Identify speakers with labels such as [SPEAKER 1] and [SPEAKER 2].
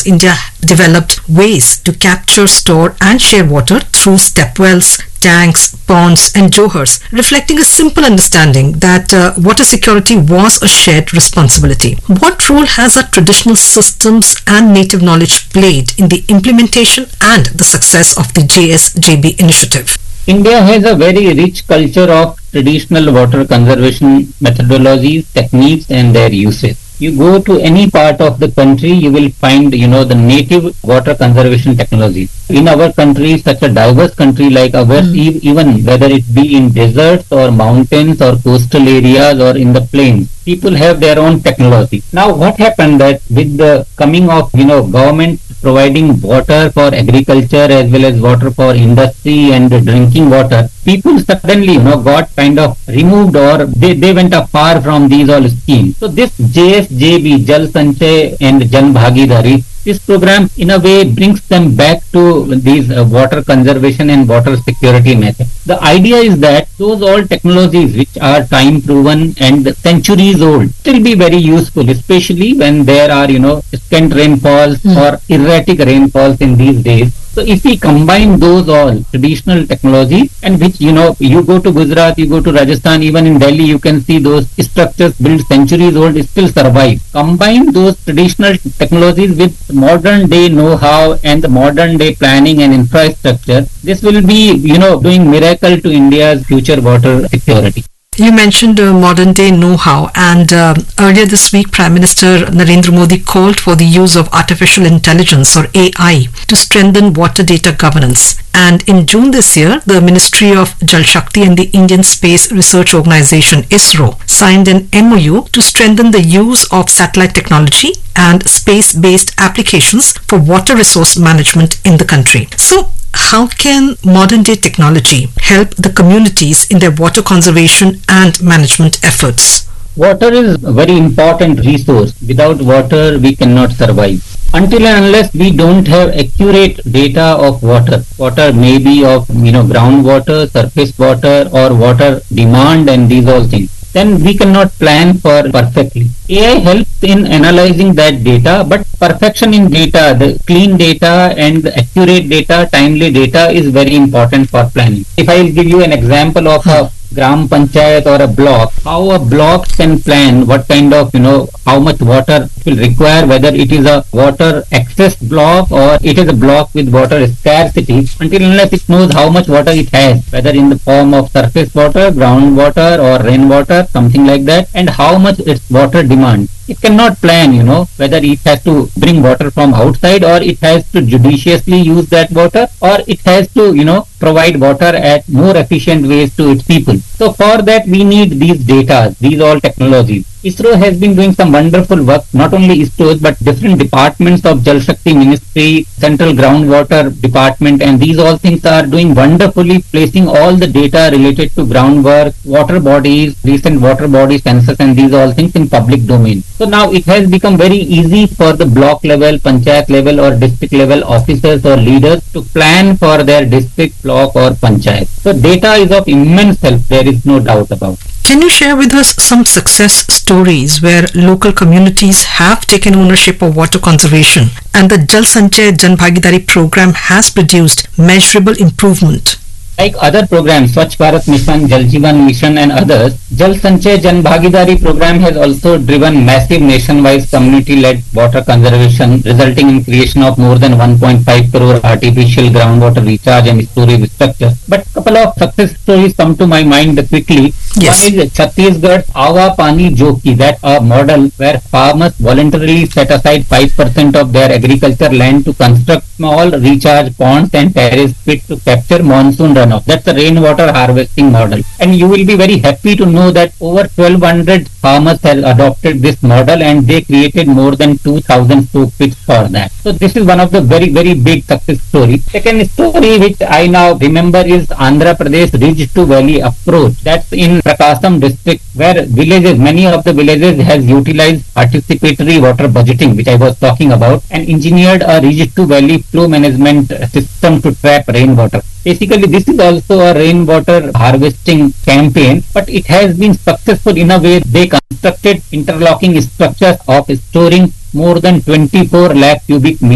[SPEAKER 1] India developed ways to capture, store and share water through step wells, tanks, ponds and johars, reflecting a simple understanding that water security was a shared responsibility. What role has our traditional systems and native knowledge played in the implementation and the success of the JSJB initiative?
[SPEAKER 2] India has a very rich culture of traditional water conservation methodologies, techniques and their usage. You go to any part of the country, you will find, the native water conservation technology. In our country, such a diverse country like ours, even whether it be in deserts or mountains or coastal areas or in the plains, people have their own technology. Now, what happened that with the coming of, government providing water for agriculture as well as water for industry and drinking water, people suddenly, got kind of removed or they went afar from these all schemes. So this JSJB, Jal Sanchay and Jan Bhagidari, this program in a way brings them back to these water conservation and water security methods. The idea is that those all technologies which are time proven and centuries old still be very useful, especially when there are, scant rainfalls or erratic rainfalls in these days. So if we combine those all traditional technology and which, you go to Gujarat, you go to Rajasthan, even in Delhi, you can see those structures built centuries old still survive. Combine those traditional technologies with modern day know-how and the modern day planning and infrastructure. This will be, doing miracle to India's future water security.
[SPEAKER 1] You mentioned modern day know-how, and earlier this week Prime Minister Narendra Modi called for the use of artificial intelligence or AI to strengthen water data governance. And in June this year, the Ministry of Jal Shakti and the Indian Space Research Organization ISRO signed an MOU to strengthen the use of satellite technology and space-based applications for water resource management in the country. So, how can modern day technology help the communities in their water conservation and management efforts?
[SPEAKER 2] Water is a very important resource. Without water, we cannot survive. Until and unless we don't have accurate data of water may be of, groundwater, surface water or water demand and these all things, then we cannot plan for perfectly. AI helps in analyzing that data, but perfection in data, the clean data and the accurate data, timely data is very important for planning. If I will give you an example of a Gram Panchayat or a block, how a block can plan what kind of, how much water it will require, whether it is a water excess block or it is a block with water scarcity, until unless it knows how much water it has, whether in the form of surface water, groundwater or rainwater, something like that, and how much its water demand. It cannot plan, whether it has to bring water from outside or it has to judiciously use that water or it has to, provide water at more efficient ways to its people. So for that we need these data, these all technologies. ISRO has been doing some wonderful work, not only ISRO but different departments of Jal Shakti Ministry, Central Groundwater Department, and these all things are doing wonderfully, placing all the data related to groundwork, water bodies, recent water body census and these all things in public domain. So now it has become very easy for the block level, panchayat level or district level officers or leaders to plan for their district, block or panchayat. So data is of immense help, there is no doubt about it.
[SPEAKER 1] Can you share with us some success stories where local communities have taken ownership of water conservation and the Jal Sanchay Jan Bhagidari program has produced measurable improvement?
[SPEAKER 2] Like other programs, Swachh Bharat Mission, Jal Jeevan Mission and others, Jal Sanchay Jan Bhagidari program has also driven massive nationwide community-led water conservation, resulting in creation of more than 1.5 crore artificial groundwater recharge and storage structures. But couple of success stories come to my mind quickly.
[SPEAKER 1] Yes.
[SPEAKER 2] One is Chhattisgarh's Awa Pani Joki, that a model where farmers voluntarily set aside 5% of their agriculture land to construct small recharge ponds and terrace pits to capture monsoon runoff. That's a rainwater harvesting model. And you will be very happy to know that over 1200 farmers have adopted this model and they created more than 2000 soak pits for that. So this is one of the very, very big success stories. Second story which I now remember is Andhra Pradesh ridge to valley approach. That's in Prakasam district, where villages, many of the villages has utilized participatory water budgeting, which I was talking about, and engineered a ridge to valley flow management system to trap rainwater. Basically, this is also a rainwater harvesting campaign, but it has been successful in a way. They constructed interlocking structures of storing more than 24 lakh cubic meters